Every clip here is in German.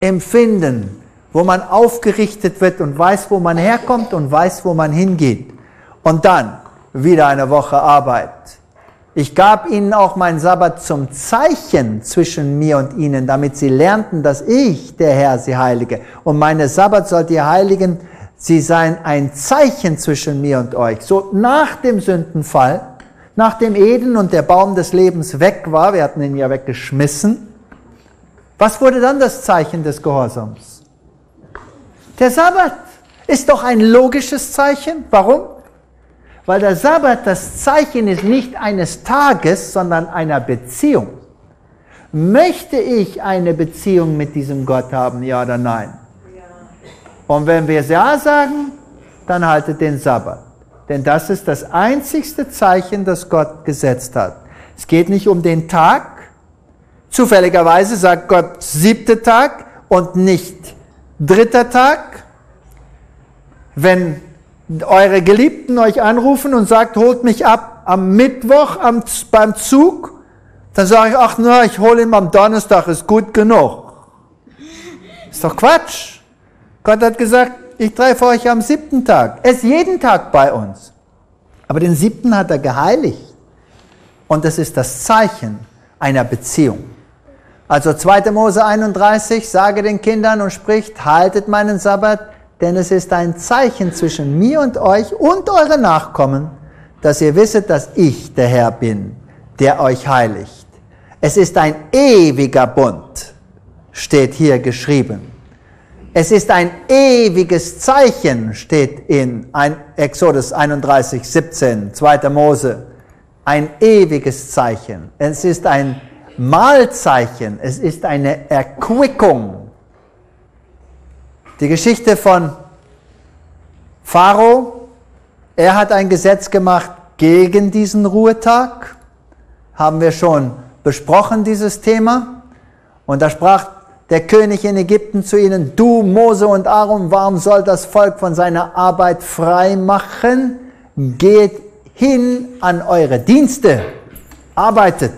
empfinden, wo man aufgerichtet wird und weiß, wo man herkommt und weiß, wo man hingeht. Und dann wieder eine Woche Arbeit. Ich gab ihnen auch meinen Sabbat zum Zeichen zwischen mir und ihnen, damit sie lernten, dass ich, der Herr, sie heilige. Und meine Sabbat sollt ihr heiligen, sie seien ein Zeichen zwischen mir und euch. So nach dem Sündenfall, nachdem Eden und der Baum des Lebens weg war, wir hatten ihn ja weggeschmissen, was wurde dann das Zeichen des Gehorsams? Der Sabbat ist doch ein logisches Zeichen. Warum? Weil der Sabbat das Zeichen ist nicht eines Tages, sondern einer Beziehung. Möchte ich eine Beziehung mit diesem Gott haben, ja oder nein? Ja. Und wenn wir ja sagen, dann haltet den Sabbat. Denn das ist das einzigste Zeichen, das Gott gesetzt hat. Es geht nicht um den Tag. Zufälligerweise sagt Gott 7. Tag und nicht 3. Tag. Wenn eure Geliebten euch anrufen und sagt, holt mich ab am Mittwoch beim Zug, dann sage ich, ach na, ich hole ihn am Donnerstag, ist gut genug. Ist doch Quatsch. Gott hat gesagt, ich treffe euch am 7. Tag. Er ist jeden Tag bei uns. Aber den 7. hat er geheiligt. Und das ist das Zeichen einer Beziehung. Also 2. Mose 31, sage den Kindern und spricht, haltet meinen Sabbat, denn es ist ein Zeichen zwischen mir und euch und eure Nachkommen, dass ihr wisset, dass ich der Herr bin, der euch heiligt. Es ist ein ewiger Bund, steht hier geschrieben. Es ist ein ewiges Zeichen, steht in Exodus 31, 17, 2. Mose. Ein ewiges Zeichen. Es ist ein Mahlzeichen. Es ist eine Erquickung. Die Geschichte von Pharao. Er hat ein Gesetz gemacht gegen diesen Ruhetag. Haben wir schon besprochen, dieses Thema. Und da sprach der König in Ägypten zu ihnen, du Mose und Aaron, warum soll das Volk von seiner Arbeit frei machen? Geht hin an eure Dienste, arbeitet.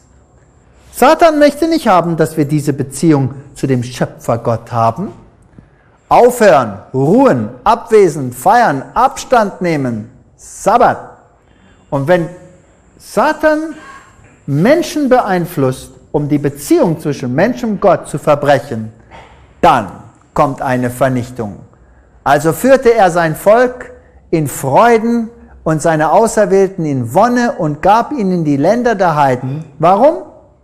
Satan möchte nicht haben, dass wir diese Beziehung zu dem Schöpfergott haben. Aufhören, ruhen, abwesend, feiern, Abstand nehmen, Sabbat. Und wenn Satan Menschen beeinflusst, um die Beziehung zwischen Mensch und Gott zu verbrechen, dann kommt eine Vernichtung. Also führte er sein Volk in Freuden und seine Auserwählten in Wonne und gab ihnen die Länder der Heiden. Warum?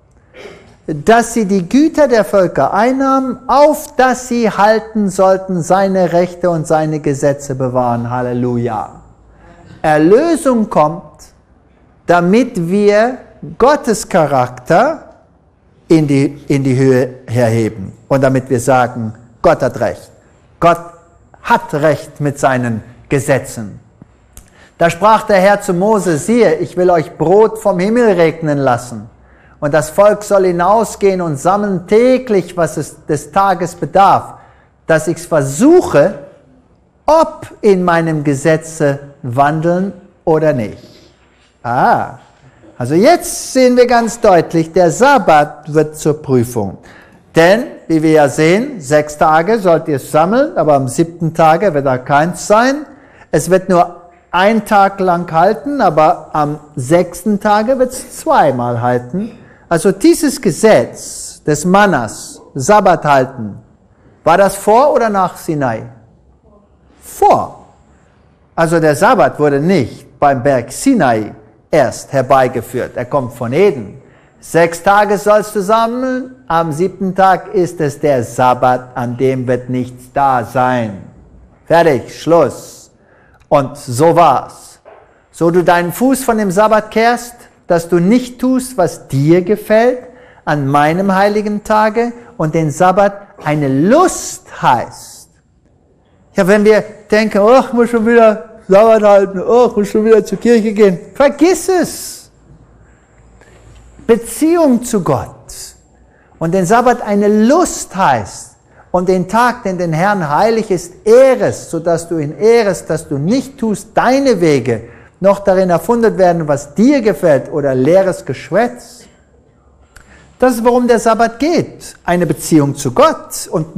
Dass sie die Güter der Völker einnahmen, auf dass sie halten sollten, seine Rechte und seine Gesetze bewahren. Halleluja. Erlösung kommt, damit wir Gottes Charakter in die Höhe herheben und damit wir sagen, Gott hat Recht. Gott hat Recht mit seinen Gesetzen. Da sprach der Herr zu Mose, siehe, ich will euch Brot vom Himmel regnen lassen. Und das Volk soll hinausgehen und sammeln täglich, was es des Tages bedarf, dass ich versuche, ob in meinem Gesetze wandeln oder nicht. Also jetzt sehen wir ganz deutlich, der Sabbat wird zur Prüfung. Denn, wie wir ja sehen, 6 Tage sollt ihr es sammeln, aber am 7. Tage wird da keins sein. Es wird nur 1 Tag lang halten, aber am 6. Tage wird es 2-mal halten. Also dieses Gesetz des Mannas, Sabbat halten, war das vor oder nach Sinai? Vor. Also der Sabbat wurde nicht beim Berg Sinai erst herbeigeführt. Er kommt von Eden. 6 Tage sollst du sammeln, am 7. Tag ist es der Sabbat, an dem wird nichts da sein. Fertig, Schluss. Und so war's. So du deinen Fuß von dem Sabbat kehrst, dass du nicht tust, was dir gefällt, an meinem heiligen Tage und den Sabbat eine Lust heißt. Ja, wenn wir denken, oh, ich muss schon wieder Sabbat halten, oh, ich muss schon wieder zur Kirche gehen, vergiss es. Beziehung zu Gott und den Sabbat eine Lust heißt und den Tag, den den Herrn heilig ist, ehrest, sodass du ihn ehrest, dass du nicht tust deine Wege, noch darin erfunden werden, was dir gefällt oder leeres Geschwätz, Das ist, worum der Sabbat geht. Eine Beziehung zu Gott und